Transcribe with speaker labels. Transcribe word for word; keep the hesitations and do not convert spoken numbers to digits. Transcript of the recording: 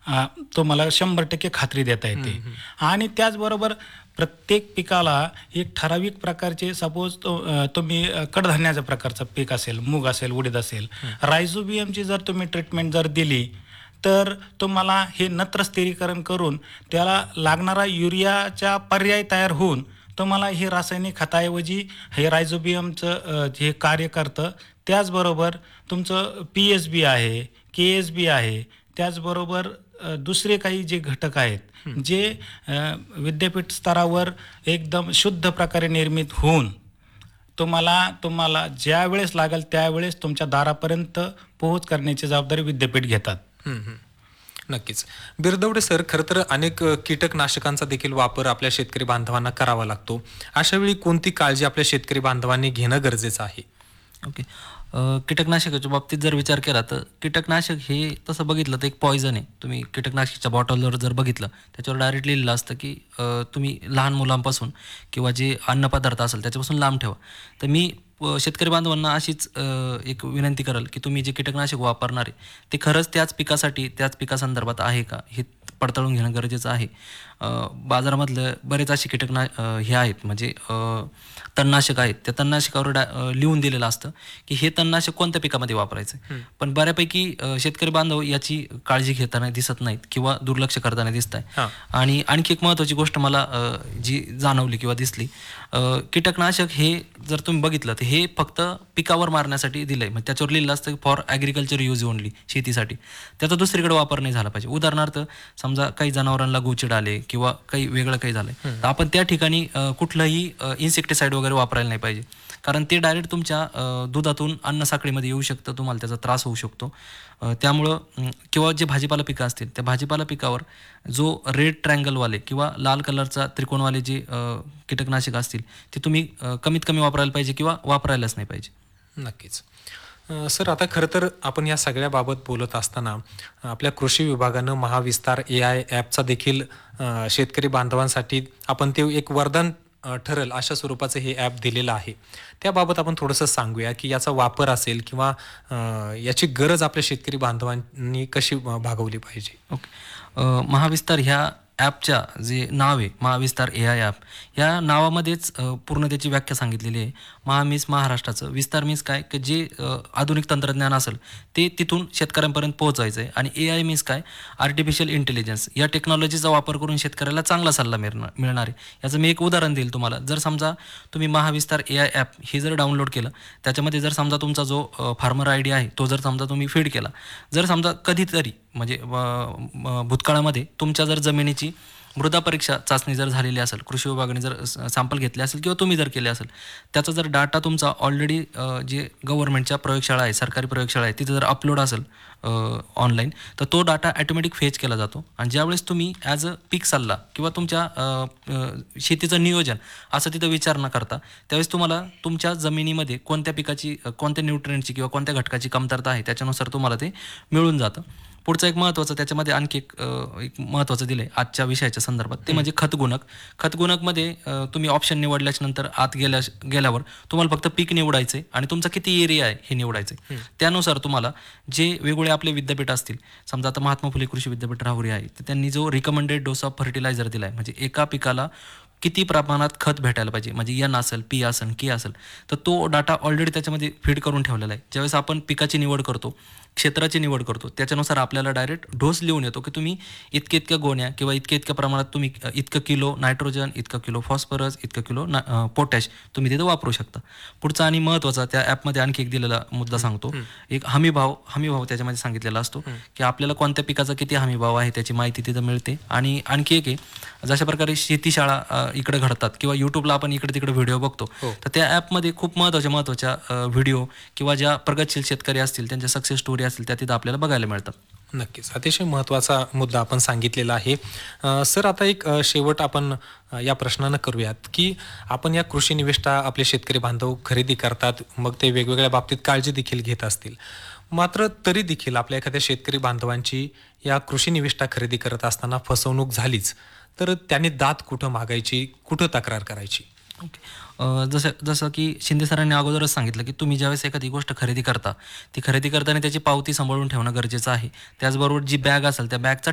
Speaker 1: अ, तुम्हाला शंभर टक्के खात्री देता
Speaker 2: हं,
Speaker 1: येते.
Speaker 2: हं.
Speaker 1: आणि त्याचबरोबर प्रत्येक पिकाला एक ठराविक प्रकारचे सपोज तो अ, तुम्ही अ, कडधान्याच्या प्रकारचं पीक असेल, मूग असेल, उडीद असेल,
Speaker 2: हं.
Speaker 1: रायझोबियमची जर तुम्ही ट्रीटमेंट जर दिली, तर तुम्हाला हे नत्र स्थिरीकरण करून त्याला लागणारा युरियाचा पर्याय तयार होऊन तुम्हाला हे रासायनिक खताऐवजी हे रायझोबियमचं अ, जे कार्य करतं. त्याचबरोबर तुमचं पी-एस-बी आहे, के-एस-बी आहे, त्याचबरोबर अ, दुसरे काही जे घटक आहेत,
Speaker 2: हं.
Speaker 1: जे अ, विद्यापीठ स्तरावर एकदम शुद्ध प्रकारे निर्मित होऊन तुम्हाला तुम्हाला ज्यावेळेस लागेल त्यावेळेस तुमच्या दारापर्यंत पोहोच करण्याची जबाबदारी विद्यापीठ घेतात.
Speaker 2: हं, हं. नक्कीच. बिरदवडे सर, खरं तर अनेक अ, कीटकनाशकांचा देखील वापर आपल्या शेतकरी बांधवांना करावा लागतो. अशा वेळी कोणती काळजी आपल्या शेतकरी बांधवांनी घेणं गरजेचं आहे?
Speaker 3: ओके. अ, कीटकनाशकाच्या बाबतीत जर विचार केला तर कीटकनाशक हे तसं बघितलं तर एक पॉइझन आहे. तुम्ही कीटकनाशकाच्या बॉटलवर जर बघितलं त्याच्यावर डायरेक्ट लिहिलेलं असतं की अ, तुम्ही लहान मुलांपासून किंवा जे अन्नपदार्थ असेल त्याच्यापासून लांब ठेवा. तर मी अ, शेतकरी बांधवांना अशीच अ, एक विनंती करेल की तुम्ही जे कीटकनाशक वापरणार आहे ते खरंच त्याच पिकासाठी त्याच पिकासंदर्भात आहे का हे पडताळून घेणं गरजेचं आहे. अ, बाजारामधलं बरेच असे कीटकना अ, हे आहेत म्हणजे अ, तणनाशक आहेत. त्या तणनाशकावर डा अ, लिहून दिलेलं असतं की हे तणनाशक कोणत्या पिकामध्ये वापरायचं आहे.
Speaker 2: हं.
Speaker 3: पण बऱ्यापैकी अ, शेतकरी बांधव याची काळजी घेताना दिसत नाहीत किंवा दुर्लक्ष करताना दिसत आहे.
Speaker 2: हां.
Speaker 3: आणि आणखी एक महत्त्वाची गोष्ट मला अ, जी जाणवली किंवा दिसली, अ, कीटकनाशक हे जर तुम्ही बघितलं तर हे फक्त पिकावर मारण्यासाठी दिलंय. म्हणजे त्याच्यावर लिहिलेलं असतं की फॉर ॲग्रिकल्चर यूज ओन्ली, शेतीसाठी. त्याचा दुसरीकडे वापर नाही झाला पाहिजे. उदाहरणार्थ समजा काही जनावरांना गोचीड आले किंवा काही वेगळं काही झालंय,
Speaker 2: हं.
Speaker 3: तर आपण त्या ठिकाणी अ, कुठलंही अ, इन्सेक्टिसाईड वगैरे वापरायला नाही पाहिजे. कारण ते डायरेक्ट तुमच्या अ, दुधातून अन्न साखळीमध्ये येऊ शकतं, तुम्हाला त्याचा त्रास होऊ शकतो. अ, त्यामुळं अं, किंवा जे भाजीपाला पिकं असतील त्या भाजीपाला पिकावर जो रेड ट्रायंगलवाले किंवा लाल कलरचा त्रिकोणवाले जे अ, कीटकनाशक असतील ते तुम्ही अ, कमीत कमी वापरायला पाहिजे किंवा वापरायलाच नाही पाहिजे.
Speaker 2: नक्कीच. अ, सर, आता खरं तर आपण या सगळ्याबाबत बोलत असताना आपल्या कृषी विभागानं महाविस्तार एआय ॲपचा देखील अ, शेतकरी बांधवांसाठी आपण ते एक वरदान अ, ठरेल अशा स्वरूपाचं हे ॲप दिलेलं आहे. त्याबाबत आपण थोडंसं सांगूया की याचा वापर असेल किंवा अ, याची गरज आपल्या शेतकरी बांधवांनी कशी अ, भागवली पाहिजे?
Speaker 3: ओके. अ, महाविस्तार ह्या ॲपच्या जे नाव आहे महाविस्तार एआय ॲप, या नावामध्येच अ, पूर्ण त्याची व्याख्या सांगितलेली आहे. महा मीन्स महाराष्ट्राचं, विस्तार मीन्स काय की जे अ, आधुनिक तंत्रज्ञान असेल ते तिथून शेतकऱ्यांपर्यंत पोहोचायचं आहे. आणि एआय मीन्स काय, आर्टिफिशियल इंटेलिजन्स. या टेक्नॉलॉजीचा वापर करून शेतकऱ्याला चांगला सल्ला मिळणार मिळणार आहे. याचं मी एक उदाहरण देईल तुम्हाला. जर समजा तुम्ही महाविस्तार एआय ॲप हे जर डाउनलोड केलं, त्याच्यामध्ये जर समजा तुमचा जो अ, फार्मर आय डी आहे तो जर समजा तुम्ही फीड केला, जर समजा कधीतरी म्हणजे अ, म भूतकाळामध्ये तुमच्या जर जमिनीची मृदा परीक्षा चाचणी जर झालेली असेल, कृषी विभागाने जर सॅम्पल घेतले असेल किंवा तुम्ही जर केले असेल, त्याचा जर डाटा तुमचा ऑलरेडी अ, जे गव्हर्नमेंटच्या प्रयोगशाळा आहे, सरकारी प्रयोगशाळा आहे, तिथे जर अपलोड असेल अ, ऑनलाईन, तर तो डाटा ऑटोमॅटिक फेच केला जातो. आणि ज्यावेळेस तुम्ही ॲज अ पीक सल्ला किंवा तुमच्या अ, अ, शेतीचं नियोजन असं तिथं विचार न करता, त्यावेळेस तुम्हाला तुमच्या जमिनीमध्ये कोणत्या पिकाची अ, कोणत्या न्यूट्रिएंटची किंवा कोणत्या घटकाची कमतरता आहे त्याच्यानुसार तुम्हाला ते मिळून जातं. पुढचं एक महत्त्वाचं त्याच्यामध्ये आणखी एक अ, एक महत्त्वाचं दिलं आहे आजच्या विषयाच्या संदर्भात, ते
Speaker 2: हं.
Speaker 3: म्हणजे खतगुणक. खतगुणकमध्ये अ, तुम्ही ऑप्शन निवडल्याच्या नंतर आत गेल्या गेल्यावर तुम्हाला फक्त पीक निवडायचं आहे आणि तुमचा किती एरिया आहे हे निवडायचं आहे.
Speaker 2: हं.
Speaker 3: त्यानुसार तुम्हाला जे वेगवेगळे आपले विद्यापीठ असतील, समजा आता महात्मा फुले कृषी विद्यापीठ राहुरी आहे, तर त्यांनी जो रिकमेंडेड डोस ऑफ फर्टिलायझर दिला आहे, म्हणजे एका पिकाला किती प्रमाणात खत भेटायला पाहिजे, म्हणजे एन असेल, पी असेल, के असेल, तर तो डाटा ऑलरेडी त्याच्यामध्ये फीड करून ठेवलेला आहे. ज्यावेळेस आपण पिकाची निवड करतो, क्षेत्राची निवड करतो, त्याच्यानुसार आपल्याला डायरेक्ट डोस लिहून येतो की तुम्ही इतक्या इतक्या गोण्या किंवा इतक्या इतक्या प्रमाणात तुम्ही अ, इतकं किलो नायट्रोजन, इतकं किलो फॉस्फरस, इतकं किलो ना अ, पोटॅश तुम्ही तिथं वापरू शकता. पुढचा आणि महत्त्वाचा त्या ॲपमध्ये आणखी एक दिलेला मुद्दा
Speaker 2: हं,
Speaker 3: सांगतो.
Speaker 2: हं,
Speaker 3: एक हमीभाव हमीभाव त्याच्यामध्ये सांगितलेला असतो
Speaker 2: हं.
Speaker 3: की आपल्याला कोणत्या पिकाचा किती हमीभाव आहे त्याची माहिती तिथं मिळते. आणि आणखी एक आहे, जशा प्रकारे शेतीशाळा अ, इकडे घडतात किंवा यूट्यूबला आपण इकडे तिकडे व्हिडिओ बघतो,
Speaker 2: हो.
Speaker 3: तर त्या ॲपमध्ये खूप महत्त्वाच्या महत्त्वाच्या अ, व्हिडिओ किंवा ज्या प्रगतशील शेतकरी असतील त्यांच्या सक्सेस स्टोरी असतील त्या तिथं आपल्याला बघायला मिळतात.
Speaker 2: नक्कीच. अतिशय महत्त्वाचा मुद्दा आपण सांगितलेला आहे. अ, सर, आता एक अ, शेवट आपण अ, या प्रश्नानं करूयात, की आपण या कृषी निविष्ठा आपले शेतकरी बांधव खरेदी करतात, मग ते वेगवेगळ्या बाबतीत काळजी देखील घेत असतील. मात्र तरी देखील आपल्या एखाद्या शेतकरी बांधवांची या कृषी निविष्ठा खरेदी करत असताना फसवणूक झालीच, तर त्यांनी दाद कुठं मागायची, कुठं तक्रार करायची?
Speaker 3: ओके. अ, जसं जसं की शिंदे सरांनी अगोदरच सांगितलं की तुम्ही ज्यावेळेस एखादी गोष्ट खरेदी करता, ती खरेदी करताना त्याची पावती सांभाळून ठेवणं गरजेचं आहे. त्याचबरोबर जी बॅग असेल त्या बॅगचा